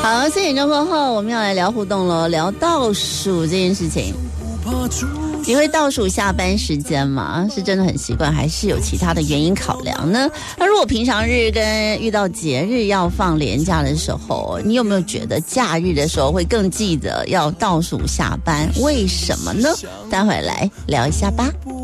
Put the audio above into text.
好，4点钟过后，我们要来聊互动了，聊倒数这件事情。你会倒数下班时间吗？是真的很习惯，还是有其他的原因考量呢？那如果平常日跟遇到节日要放连假的时候，你有没有觉得假日的时候会更记得要倒数下班？为什么呢？待会来聊一下吧。